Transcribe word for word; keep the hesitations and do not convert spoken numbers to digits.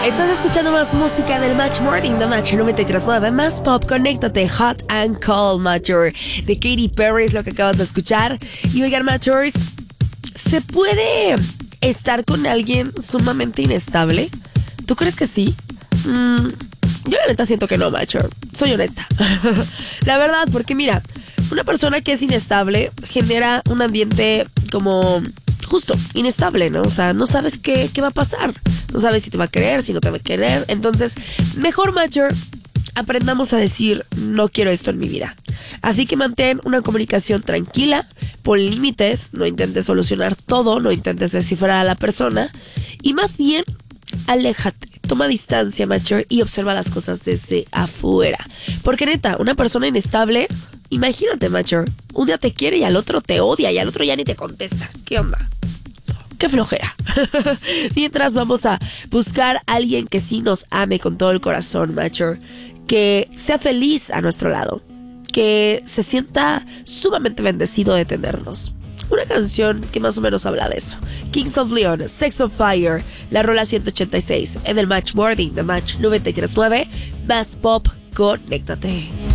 Estás escuchando más música del Match Morning de Match noventa y tres punto nueve. Más pop, conéctate. Hot and Cold, Matcher, de Katy Perry es lo que acabas de escuchar. Y oigan, Matchers, ¿se puede estar con alguien sumamente inestable? ¿Tú crees que sí? Mm, yo la neta siento que no, Matcher. Soy honesta. La verdad, porque mira, una persona que es inestable genera un ambiente como justo, inestable, ¿no? O sea, no sabes qué, qué va a pasar. No sabes si te va a querer, si no te va a querer. Entonces, mejor, Matcher, aprendamos a decir, no quiero esto en mi vida. Así que mantén una comunicación tranquila, pon límites, no intentes solucionar todo, no intentes descifrar a la persona. Y más bien, aléjate, toma distancia, Matcher, y observa las cosas desde afuera. Porque neta, una persona inestable, imagínate, Matcher, un día te quiere y al otro te odia y al otro ya ni te contesta. ¿Qué onda? ¡Qué flojera! Mientras vamos a buscar a alguien que sí nos ame con todo el corazón, Matcher, que sea feliz a nuestro lado, que se sienta sumamente bendecido de tenernos. Una canción que más o menos habla de eso. Kings of Leon, Sex on Fire, la rola ciento ochenta y seis en el Match Morning de Match noventa y tres punto nueve. Más pop, conéctate.